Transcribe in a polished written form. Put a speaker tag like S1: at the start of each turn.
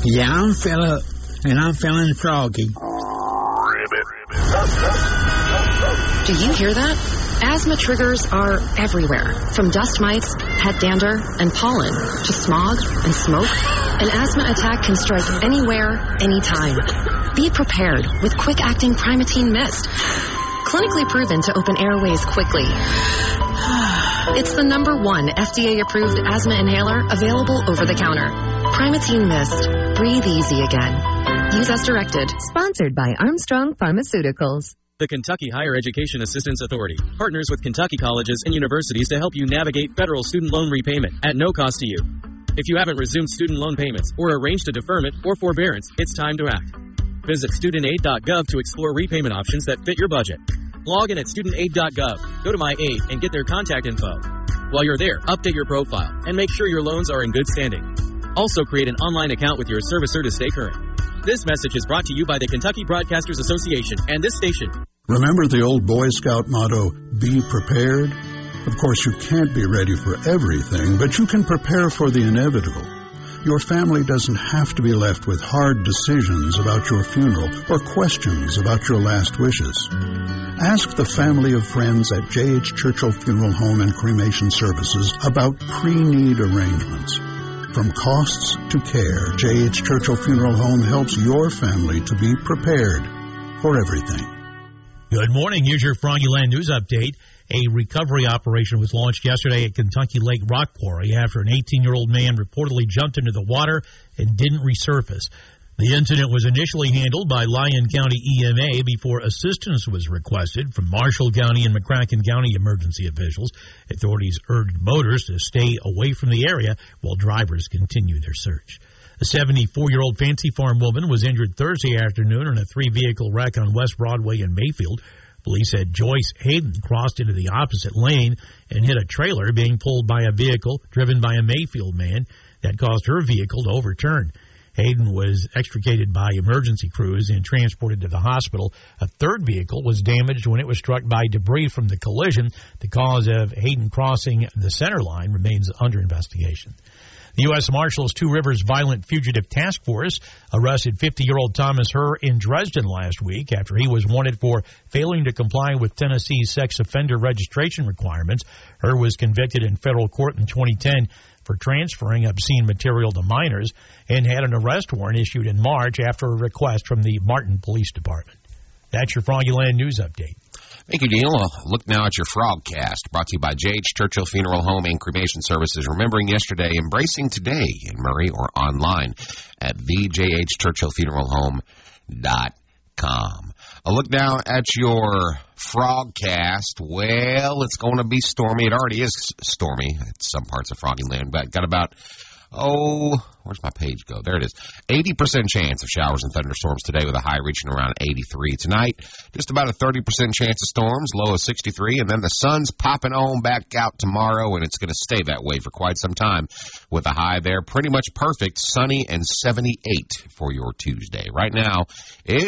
S1: Yeah, I'm Philip, and I'm feeling froggy.
S2: Do you hear that? Asthma triggers are everywhere, from dust mites, pet dander, and pollen, to smog and smoke. An asthma attack can strike anywhere, anytime. Be prepared with quick-acting Primatene Mist. Clinically proven to open airways quickly. It's the #1 FDA-approved asthma inhaler available over the counter. Primatene Mist. Breathe easy again. Use as directed.
S3: Sponsored by Armstrong Pharmaceuticals.
S4: The Kentucky Higher Education Assistance Authority partners with Kentucky colleges and universities to help you navigate federal student loan repayment at no cost to you. If you haven't resumed student loan payments or arranged a deferment or forbearance, it's time to act. Visit studentaid.gov to explore repayment options that fit your budget. Log in at studentaid.gov, go to My Aid, and get their contact info. While you're there, update your profile and make sure your loans are in good standing. Also create an online account with your servicer to stay current. This message is brought to you by the Kentucky Broadcasters Association and this station.
S5: Remember the old Boy Scout motto, be prepared? Of course, you can't be ready for everything, but you can prepare for the inevitable. Your family doesn't have to be left with hard decisions about your funeral or questions about your last wishes. Ask the family of friends at J.H. Churchill Funeral Home and Cremation Services about pre-need arrangements. From costs to care, J.H. Churchill Funeral Home helps your family to be prepared for everything.
S6: Good morning. Here's your Froggyland News Update. A recovery operation was launched yesterday at Kentucky Lake Rock Quarry after an 18-year-old man reportedly jumped into the water and didn't resurface. The incident was initially handled by Lyon County EMA before assistance was requested from Marshall County and McCracken County emergency officials. Authorities urged boaters to stay away from the area while drivers continue their search. A 74-year-old Fancy Farm woman was injured Thursday afternoon in a 3-vehicle wreck on West Broadway in Mayfield. Police said Joyce Hayden crossed into the opposite lane and hit a trailer being pulled by a vehicle driven by a Mayfield man that caused her vehicle to overturn. Hayden was extricated by emergency crews and transported to the hospital. A third vehicle was damaged when it was struck by debris from the collision. The cause of Hayden crossing the center line remains under investigation. The U.S. Marshals Two Rivers Violent Fugitive Task Force arrested 50-year-old Thomas Herr in Dresden last week after he was wanted for failing to comply with Tennessee's sex offender registration requirements. Herr was convicted in federal court in 2010 for transferring obscene material to minors and had an arrest warrant issued in March after a request from the Martin Police Department. That's your Froggyland News Update.
S7: Thank you, Neil. Look now at your Frogcast, brought to you by J.H. Churchill Funeral Home and Cremation Services. Remembering yesterday, embracing today in Murray or online at thejhchurchillfuneralhome.com. A look now at your Frogcast. Well, it's going to be stormy. It already is stormy at some parts of Froggyland, but got about, where's my page go? There it is. 80% chance of showers and thunderstorms today with a high reaching around 83. Tonight, just about a 30% chance of storms, low of 63, and then the sun's popping on back out tomorrow, and it's going to stay that way for quite some time with a high there. Pretty much perfect, sunny and 78 for your Tuesday. Right now,